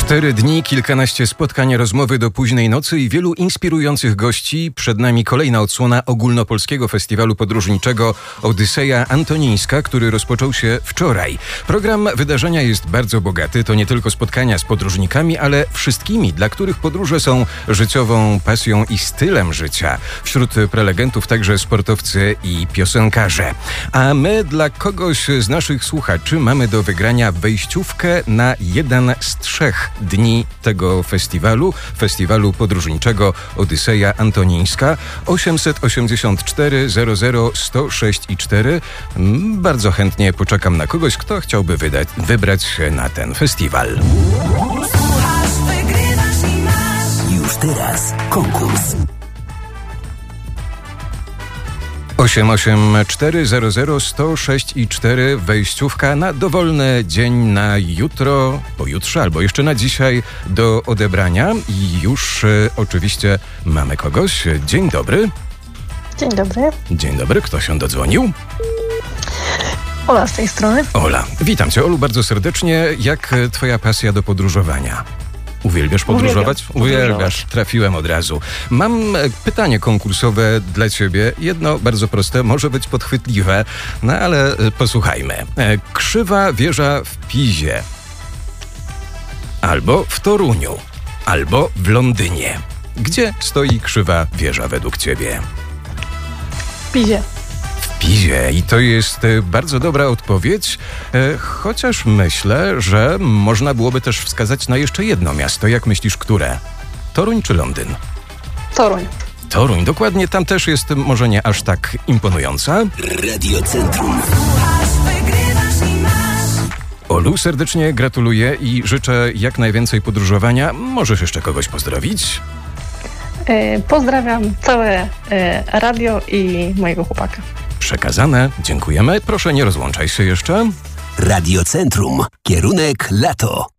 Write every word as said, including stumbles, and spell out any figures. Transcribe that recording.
Cztery dni, kilkanaście spotkań, rozmowy do późnej nocy i wielu inspirujących gości. Przed nami kolejna odsłona ogólnopolskiego festiwalu podróżniczego Odyseja Antonińska, który rozpoczął się wczoraj. Program wydarzenia jest bardzo bogaty. To nie tylko spotkania z podróżnikami, ale wszystkimi, dla których podróże są życiową pasją i stylem życia. Wśród prelegentów także sportowcy i piosenkarze. A my dla kogoś z naszych słuchaczy mamy do wygrania wejściówkę na jeden z trzech dni tego festiwalu, festiwalu podróżniczego Odyseja Antonińska. osiemset osiemdziesiąt cztery zero zero sto sześć i cztery. Bardzo chętnie poczekam na kogoś, kto chciałby wydać, wybrać się na ten festiwal. Słuchasz, wygrywasz i masz. Już teraz konkurs. osiem osiem cztery zero zero sto sześć i cztery. Wejściówka na dowolny dzień, na jutro, pojutrze albo jeszcze na dzisiaj do odebrania. I już e, oczywiście mamy kogoś. Dzień dobry. Dzień dobry. Dzień dobry. Kto się dodzwonił? Ola z tej strony. Ola. Witam cię, Olu, bardzo serdecznie. Jak e, twoja pasja do podróżowania? Uwielbiasz podróżować? Uwielbiam. Uwielbiasz. Trafiłem od razu. Mam e, pytanie konkursowe dla ciebie. Jedno bardzo proste, może być podchwytliwe, no ale e, posłuchajmy. E, Krzywa wieża w Pizie. Albo w Toruniu. Albo w Londynie. Gdzie stoi krzywa wieża według ciebie? W Pizie. W Pizie. I to jest e, bardzo dobra odpowiedź, e, chociaż myślę, że można byłoby też wskazać na jeszcze jedno miasto. Jak myślisz, które? Toruń czy Londyn? Toruń. Toruń, dokładnie. Tam też jest może nie aż tak imponująca. Radio Centrum. Słuchasz, wygrywasz i masz. Olu, serdecznie gratuluję i życzę jak najwięcej podróżowania. Możesz jeszcze kogoś pozdrowić? E, pozdrawiam całe e, radio i mojego chłopaka. Przekazane. Dziękujemy. Proszę, nie rozłączaj się jeszcze. Radio Centrum. Kierunek lato.